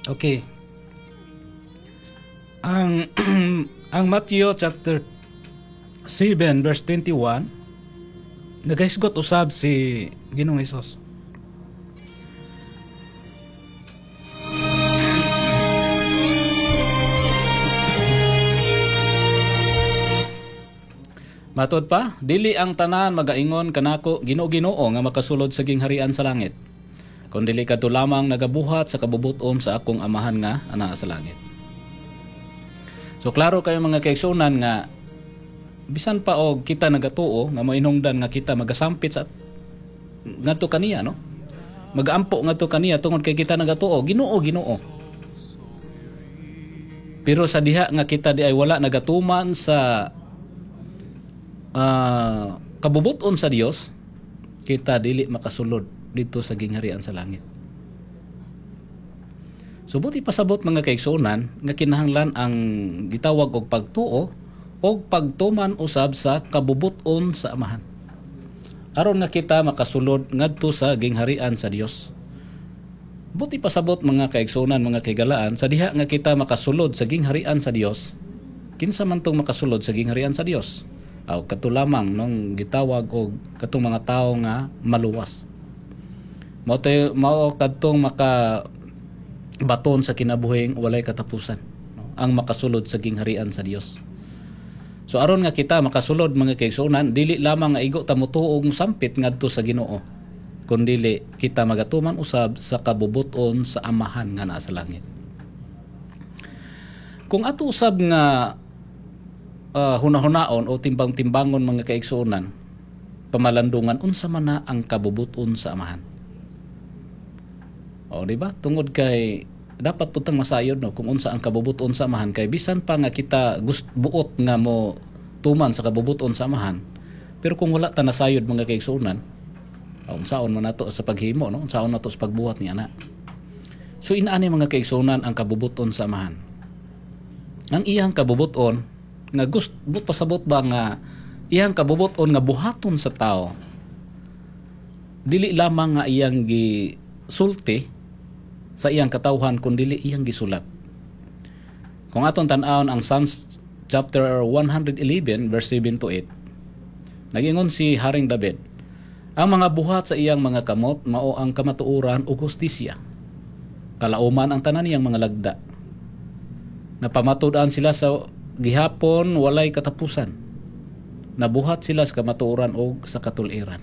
Okay. Ang ang Matthew chapter 7 verse 21 nagahisgot usab si Ginoong Hesus. Matod pa, dili ang tanan magaingon kanako Ginoo-Ginoo nga makasulod sa gingharian sa langit. Kun dili kadto lamang nagabuhat sa kabubuton sa akong amahan nga ana sa langit. So klaro kayo mga kaigsunan nga bisan pa og kita nagatuo nga moinungdan nga kita magasampit sa ngadto kaniya, no? Magampo ngadto kaniya tungod kay kita nagatuo, Ginoo. Pero sa diha nga kita di ay wala nagatuman sa kabubuton sa Dios, kita dili makasulod dito sa gingharian sa langit. So buti pasabot mga kaigsunan nga kinahanglan ang gitawag og pagtuo o pagtuman usab sa kabubuton sa amahan. Aron nga kita makasulod ngadto sa gingharian sa Dios. Buti pasabot mga kaigsunan, mga kaigalaan, sa diha nga kita makasulod sa gingharian sa Dios, kinsa man tong makasulod sa gingharian sa Dios? Aw kato lamang nung gitawag og katong mga tawo nga maluwas. Mao kadtong maka baton sa kinabuhing walay katapusan, no? Ang makasulod sa gingharian sa Dios. So aron nga kita makasulod mga kaigsunan, dili lamang nga igo ta motuog sampit ngadto sa Ginoo, kundi kita magatuman usab sa kabubuton sa amahan nga naa sa langit. Kung ato usab nga hunahunaon o timbang-timbangon mga kaigsunan, pamalandungan unsa man na ang kabubuton sa amahan. O di ba? Tungod kay dapat putang masayod, no, kung unsa ang kabubuton sa amahan, kay bisan pa nga kita buot nga mo tuman sa kabubuton sa amahan, pero kung wala ta nasayod mga kaigsunan, unsaon man nato sa paghimo, no? Unsaon nato sa pagbuhat ni ana. So inaani mga kaigsunan ang kabubuton sa amahan. Ang iyang kabubuton nga but pasabot ba nga iyang kabubuton nga buhaton sa tao, dili lamang nga iyang gisulti sa iyang katawhan kundi iyang gisulat. Kung aton tan-awon ang Psalms chapter 111 verse 7 to 8, nagingon si Haring David, ang mga buhat sa iyang mga kamot mao ang kamatuoran ug hustisya, kalauman ang tanan niyang mga lagda. Napamatud-an sila sa gihapon walay katapusan, nabuhat sila sa kamatuoran ug sa katuliran.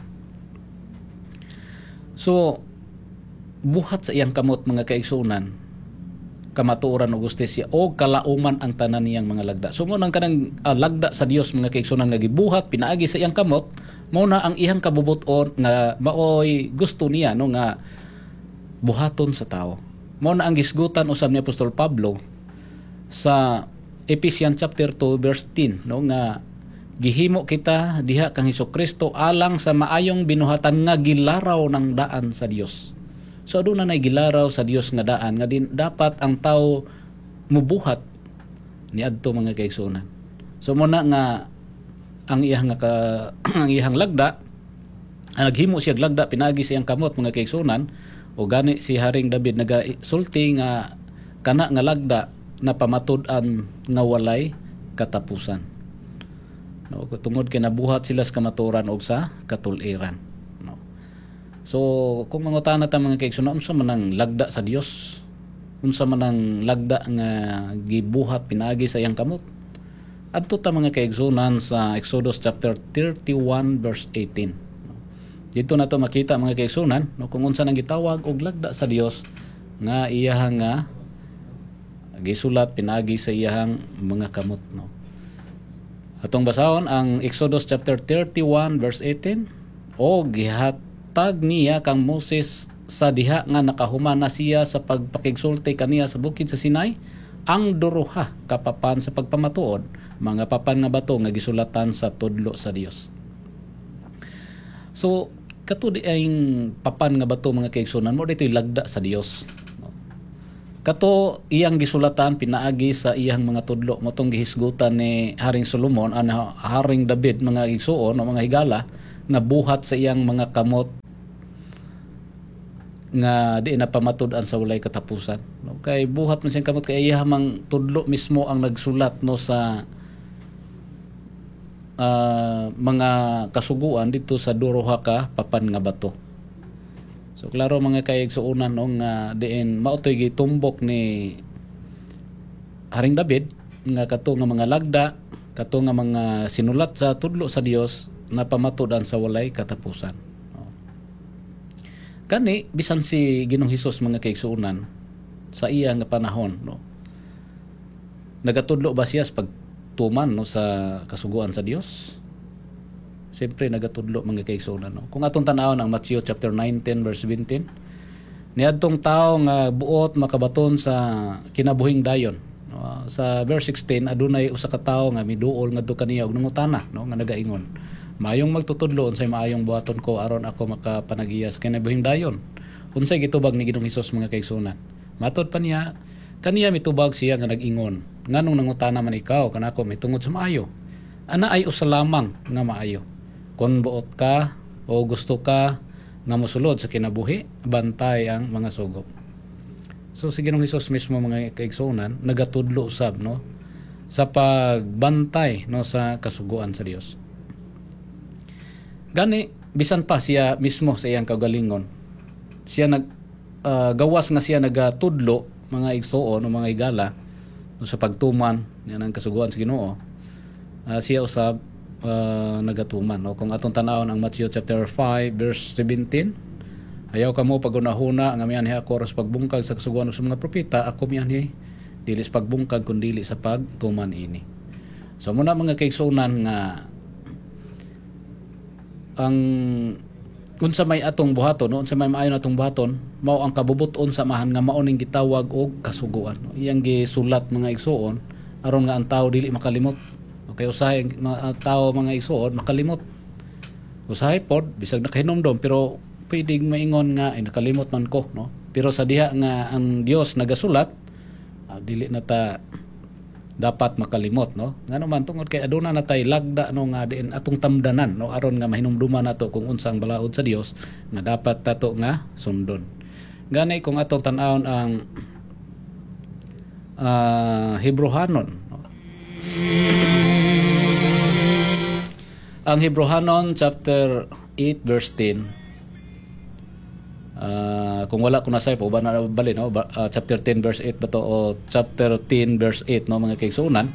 So buhat sa iyang kamot mga kaigsunan, kamatuoran o gustisya o kalauman ang tanan niyang mga lagda. So mo nang kanang lagda sa Dios mga kaigsunan nga gibuhat pinaagi sa iyang kamot, mo na ang iyang kabubuton nga maoy gusto niya, no, nga buhaton sa tao. Mo na ang gisgutan usab ni Apostol Pablo sa Ephesians chapter 2 verse 10, no, nga gihimo kita diha kang Hesukristo alang sa maayong binuhatan nga gilaraw ng daan sa Dios. So aduna nay gilaraw sa Dios nga daan nga din dapat ang tao mubuhat niadto mga kaigsunan. So mo na nga ang iyang ang iyang lagda, naghimo siya lagda pinagi sa iyang kamot mga kaigsunan, o gani si Haring David nagasulti nga kana nga lagda na pamatud-an nga walay katapusan. No, tungod kay nabuhat sila sa kamatuoran og sa katuliran. So, kung mangutana ta mga kaigsunan, unsa man ang lagda sa Dios? Unsa man ang lagda nga gibuhat pinagi sa iyang kamot? Adto ta mga kaigsunan sa Exodus chapter 31 verse 18. Dito na to makita mga kaigsunan, no, kung unsa nang gitawag og lagda sa Dios nga iyahang nga gisulat pinagi sa iyahang mga kamot, no. Atong basahon ang Exodus chapter 31 verse 18. O gihatag niya kang Moses sa diha nga nakahuman na siya sa pagpakigsulti kaniya sa bukid sa Sinai ang duruha kapapan sa pagpamatuod, mga papan nga bato nga gisulatan sa tudlo sa Dios. So kato di ay papan nga bato mga kaigsunan mo dito'y lagda sa Dios. Kato iyang gisulatan pinaagi sa iyang mga tudlo, motong gihisgutan ni Haring Solomon ana Haring David mga igsuon o mga higala na buhat sa iyang mga kamot nga di na pamatud-an sa walay katapusan, no? Kay buhat man siyang kamot, kay iya mang tudlo mismo ang nagsulat, no, sa mga kasuguan dito sa duruha ka papan nga bato. So klaro mga kaigsuonan, no, nga diin mautoy gitumbok ni Haring David nga kato nga mga lagda, kato nga mga sinulat sa tudlo sa Dios na pamatud-an sa walay katapusan. Kani bisan si Ginoong Hesus mga kaigsuonan sa iya nga panahon, no, nagatudlo ba siya sa pagtuman, no, sa kasuguan sa Dios? Siyempre nagatudlo mga kaigsuonan, no. Kung atong tan-awon ang Matthew chapter 19 verse 17, niadtong tao nga buot makabaton sa kinabuhing dayon, no. Sa verse 16 adunay usa ka tawo nga miduol ngadto kaniya og nangutana, no, nga nagaingon, maayong magtutudlo unsay maayong buhaton ko aron ako makapanagiya sa kinabuhing dayon. Unsay gitubag ni Ginoong Hesus mga kaigsuonan? Matod pa niya, kaniya mitubag siya nga nag-ingon, nganong nangutana man ikaw kanako mitungod sa maayo? Ana ay usa lamang nga maayo. Kung buot ka o gusto ka nga mosulod sa kinabuhi, bantay ang mga sugo. So si Ginoong Hesus mismo mga kaigsuonan nagatudlo usab, no, sa pagbantay, no, sa kasuguan sa Dios. Gani bisan pa siya mismo sa iyang kagalingon, siya gawas nga siya nagatudlo mga igsuon o mga igala, no, sa pagtuman niya ng kasuguan sa Ginoo. Siya usab nagatuman, no. Kung atong tan-awon ang Matthew chapter 5 verse 17, ayaw kamo pagunahuna nga mianhi ako sa pagbungkag sa kasuguan sa mga propeta, ako mianhi dili sa pagbungkag kundi sa pagtuman ini. So muna mga kaigsuonan nga ang unsa may atong buhaton, no, unsa may maayon atong buhaton, mao ang kabubuton sa mahan nga mao ning gitawag og kasuguan, no. Iyang gisulat mga igsuon aron nga ang tawo dili makalimot. Okay, usahay ang tawo mga igsuon makalimot. Usahay pod bisag nakahinomdom pero pwedeng maingon nga nakalimot man ko, no. Pero sa diha nga ang Dios nagasulat, dili na ta dapat makalimot, no. Ngano man tungod kay aduna na tay lagda, no, nga diin atong tamdanan, no, aron nga mahinumduman nato kung unsang balaod sa Dios nga dapat tato nga sundon. Gani kung atong tan-awon ang Hebrehanon, no? Ang Hebrehanon chapter 8 verse 10, kung wala ko nasay po ba na bali, no, chapter 10 verse 8 ba to o chapter 10 verse 8, no, mga kaigsuonan,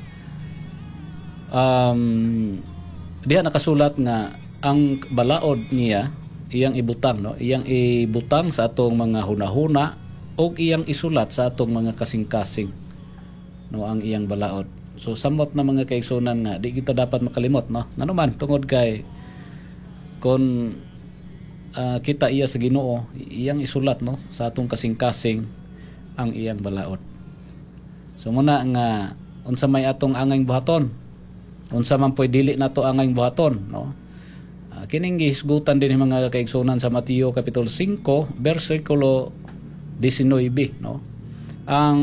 diha nakasulat nga ang balaod niya iyang ibutang, no, iyang ibutang sa atong mga hunahuna o iyang isulat sa atong mga kasing-kasing, no, ang iyang balaod. So samot na mga kaigsuonan nga di kita dapat makalimot, no, ngano man tungod kay kon kita iya sa Ginoo, iyang isulat, no, sa atong kasing-kasing ang iyang balaod. So muna nga unsa may atong angay buhaton, unsa man poy dili nato angay buhaton, no, kining gihisgutan din mga kaigsuonan sa Mateo kapitulo 5 bersikulo 19, no. Ang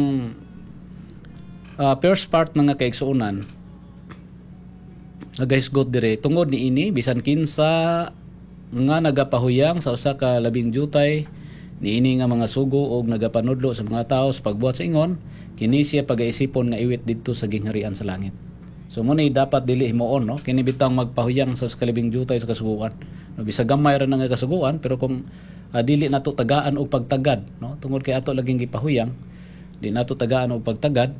first part mga kaigsuonan nagahisgot dire tungod ni ini bisan kinsa nga nagapahuyang sa usa ka labing jutay niini nga mga sugo og nagapanudlo sa mga tawo sa pagbuhat sa ingon, kini siya pagaisipon nga iwit didto sa gingharian sa langit. So mo ni dapat dili himuon, no, kini bitang magpahuyang sa kalabing jutay sa kasuguan, no, bisag gamay ra nga kasuguan pero kung dili nato tagaan og pagtagad, no, tungod kay ato laging gipahuyang, di nato tagaan og pagtagad,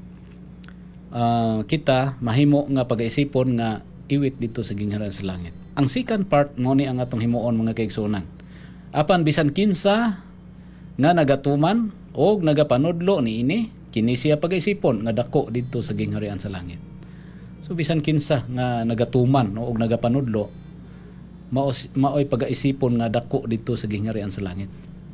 kita mahimo nga pagaisipon nga iwit dito sa gingharian sa langit. Ang second part mo ni ang atong himuon mga kaigsuonan. Apan bisan kinsa nga nagatuman o nagapanudlo niini, kini siya pagaisipon nga dako dito sa gingharian sa langit. So bisan kinsa nga nagatuman, no, og nagapanudlo, maoy pagaisipon nga dako dito sa gingharian sa langit.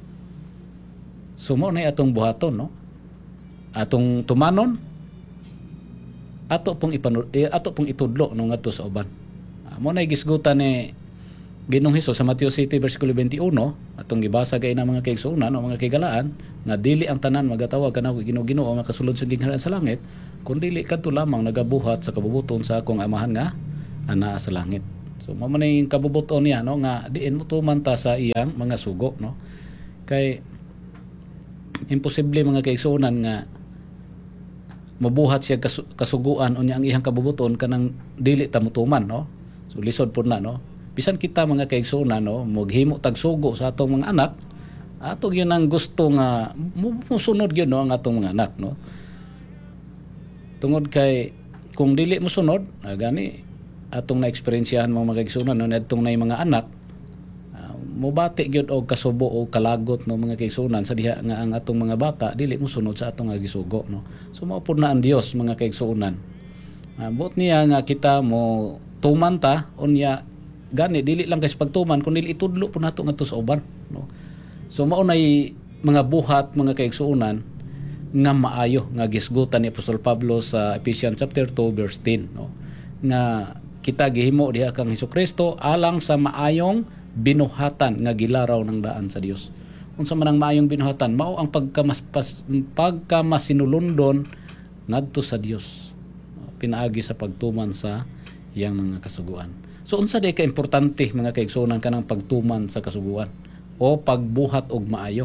So mo na atong buhaton, no, atong tumanon, ato pong itudlo no ngadto sa uban. Mo na gisgutan ni Ginoong Hesus sa Mateo 7 versikulo 21, atong gibasa kay na mga kaigsuonan o mga kaigalaan nga dili ang tanan magatawag kanaw Ginoo o makasulod sa gingharian sa langit, kun dili kadto lamang nagabuhat sa kabubuton sa akong amahan nga ana sa langit. So mo man yung kabubuton niya, no, nga diin mo tuman ta sa iyang mga sugo, no. Kay imposible mga kaigsuonan nga mabuhat siya kasuguan unya ang iyang kabubuton kanang dili ta mutuman, no? So lisod pud na, no? Bisan kita mga kaigsuonan, no, maghimo tag sugo sa atong mga anak, ato gyud ang gusto nga musunod gyud, no, ang atong mga anak, no? Tungod kay kung dili mo sunod, gani atong na-eksperyensyahan mga kaigsuonan, no, adtong nay mga anak, mubati gyud og kasubo o kalagot, no, mga kaigsuonan sa diha nga ang atong mga bata dili mo sunod sa atong nga gisugo, no. So mao pud na ang Dios mga kaigsuonan. Buot niya nga kita mo tuman ta unya gani dili lang kay pagtuman kundi itudlo pud nato ngadto sa uban, no. So mao nay mga buhat mga kaigsuonan nga maayo nga gisgutan ni Apostol Pablo sa Ephesians chapter 2 verse 10, no, nga kita gihimo diha kang Hesukristo alang sa maayong binuhatan nga gilaraw ng daan sa Dios. Unsa man ang maayong binuhatan, mao ang pagkamasinulundon ngadto sa Dios, pinaagi sa pagtuman sa iyang mga kasuguan. So unsa day ka importante mga kaigsuonan kanang pagtuman sa kasuguan o pagbuhat og maayo.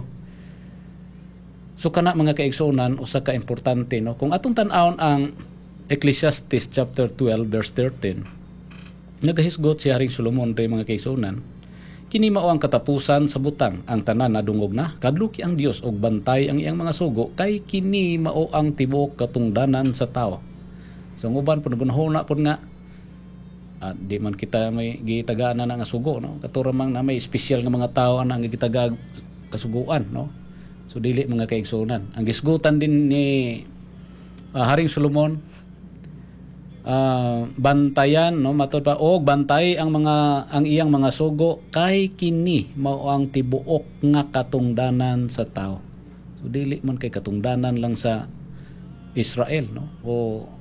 So kana mga kaigsuonan usa ka importante, no, kung atong tan-awon ang Ecclesiastes chapter 12 verse 13, nagahisgot si Haring Solomon ray mga kaigsuonan, kini mao ang katapusan sa butang, ang tanan nadungog na, kadluki ang Dios og bantay ang iyang mga sugo, kay kini mao ang tibuok katungdanan sa tao. So ang uban pud gunahona pud nga di man kita may gitagaan na nga sugo, no, katuramang na may special nga mga tao ana nga gitagag kasuguan, no. So dili mga kaigsuonan. Ang gisgutan din ni Haring Solomon, bantayan, no, matud pa og bantay ang iyang mga sugo, kay kini mao ang tibuok nga katungdanan sa tao. So dili man kay katungdanan lang sa Israel, no, o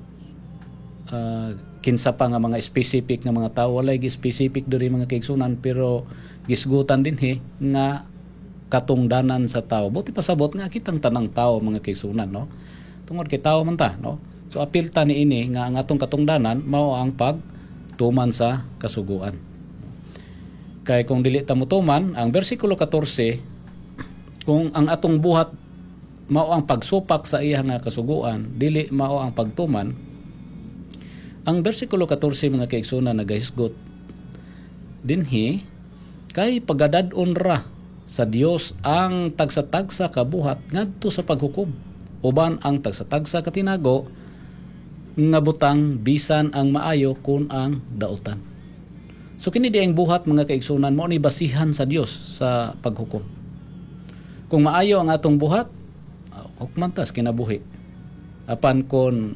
kinsa pa nga mga specific nga mga tao, walay specific diri mga kaigsuonan, pero gisgutan din nga katungdanan sa tao. Buti pasabot nga kitang tanang tao mga kaigsuonan, no, tungod kay tao man ta, no. So apil ta ni ini nga ang atong katungdanan mao ang pagtuman sa kasuguan. Kay kung dili ta motuman, ang bersikulo 14, kung ang atong buhat mao ang pagsupak sa iya nga kasuguan, dili mao ang pagtuman, ang bersikulo 14 mga kaigsuonan nagahisgot dinhi kay pagadad-on ra sa Dios ang tagsa-tagsa kabuhat ngadto sa paghukom, uban ang tagsa-tagsa katinago nga butang bisan ang maayo kun ang dautan. So kini di ang buhat mga kaigsuonan mo ni basihan sa Dios sa paghukom. Kung maayo ang atong buhat, hukmantas kinabuhi. Apan kon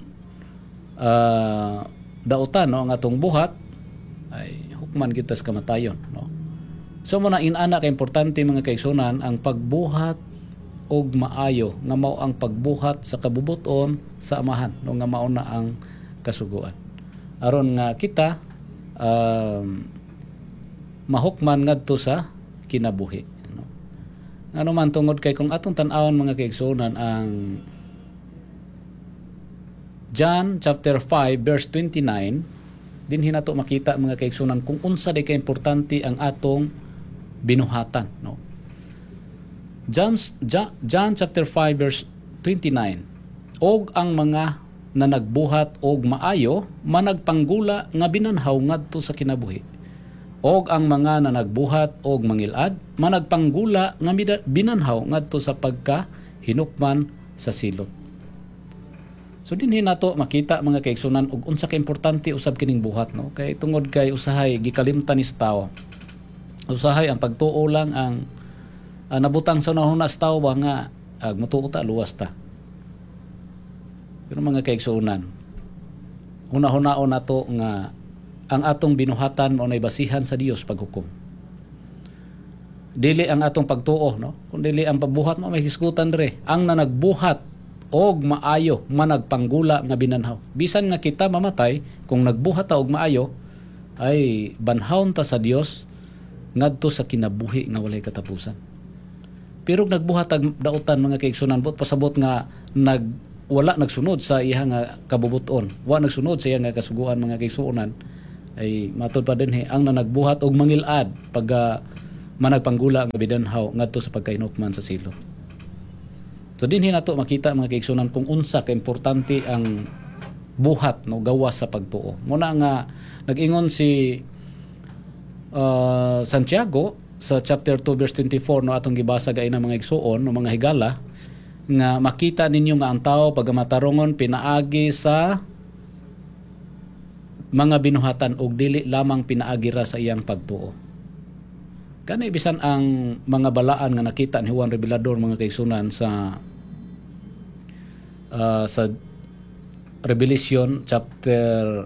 dautan, no, ang atong buhat, ay hukman kita sa kamatayon, no. So mo na inana ka importante mga kaigsuonan ang pagbuhat og maayo nga mao ang pagbuhat sa kabubuton sa amahan, no, nga mao na ang kasuguan aron nga kita mahukman ngadto sa kinabuhi, no. Ano man tungod kay kung atong tan-awon mga kaigsuonan ang John chapter 5 verse 29, dinhi nato makita mga kaigsuonan kung unsa day ka importante ang atong binuhatan, no. John chapter 5 verse 29, og ang mga na nagbuhat og maayo managpanggula nga binanhaw ngadto sa kinabuhi, og ang mga na nagbuhat og mangilad managpanggula nga binanhaw ngadto sa pagkahinukman sa silot. So dinhi nato makita mga kaigsuonan og unsa ka importante usab kining buhat, no, kay tungod kay usahay gikalimtan ni tao, usahay ang pagtuo lang ang nabutang sa nahuna sa tao ba nga mutuo ta luwas ta. Pero mga kaigsuonan, una-hunaon nato nga ang atong binuhatan mao nay basihan sa Dios paghukom. Dili ang atong pagtuo, no, kun dili ang pagbuhat mo may hisgutan dire. Ang nanagbuhat og maayo managpanggula nga binanhaw. Bisan nga kita mamatay, kung nagbuhat ta og maayo ay banhawon ta sa Dios ngadto sa kinabuhi nga walay katapusan. Pero nagbuhat ang dautan mga kaigsuonan, bot pasabot nga wala nagsunod sa iya nga kabubuton, wala nagsunod sa iya nga kasuguan mga kaigsuonan, ay matud pa din ang nanagbuhat og mangilad pag managpanggula ang bidanhaw ngadto sa pagkainukman sa silot. So dinhi nato makita mga kaigsunan kung unsa ka importante ang buhat no gawas sa pagtuo. Muna nga nag-ingon si Santiago sa chapter 2 verse 24 no atong gibasa gay na mga igsuon no mga higala nga makita ninyo nga ang tao pagamatarungon pinaagi sa mga binuhatan og dili lamang pinaagi ra sa iyang pagtuo. Kani bisan ang mga balaan nga nakita ni Juan Revelador mga kaigsunan sa Revelation chapter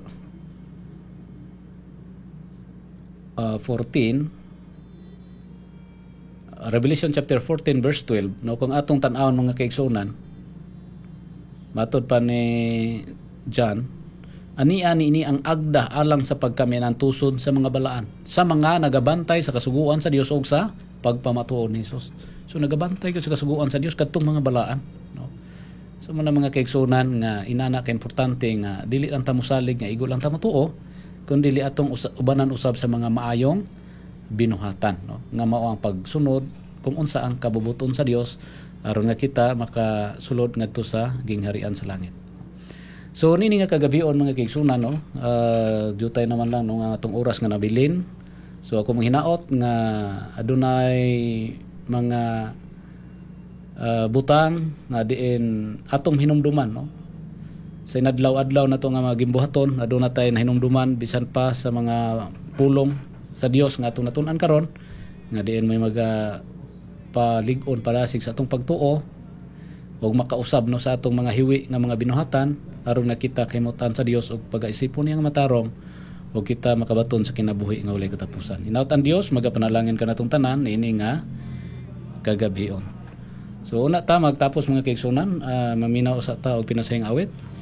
14 Revelation chapter 14 verse 12 no kung atong tan-awon mga kaigsunan matod pa ni John ani ini ang agda alang sa pagkamianan tusod sa mga balaan sa mga nagabantay sa kasuguan sa Dios ug sa pagpamatuo ni Jesus. So nagabantay ko sa kasuguan sa Dios kadtong mga balaan no. So mga kaigsunan nga inana ka importante nga dili lang ta mosalig nga igo lang ta matuo kundi dili atong ubanan usab sa mga maayong binuhatan no nga mao ang pagsunod kung unsa ang kabubuton sa Dios aron nga kita makasulod ngadto sa gingharian sa langit. So nini nga kagabion mga kaigsunan no dutay naman lang no nga atong oras nga nabilin. So ako manghinaot nga adunay mga butang nga diin atong hinumduman no sa inadlaw-adlaw nato nga magimbuhaton aduna tay nahinumduman bisan pa sa mga pulong sa Dios nga atong natun-an karon nga diin may palig-on palasig sa atong pagtuo ug makausab no sa atong mga hiwi nga mga binuhatan aron nga kita kahimutan sa Dios ug pagaisipon niya nga matarong ug kita makabaton sa kinabuhi nga walay katapusan. Hinaut ang Dios magapanalangin ka natong tanan niini nga kagabion. So una ta magtapos mga kaigsunan maminaw sa ta og pinasayang awit.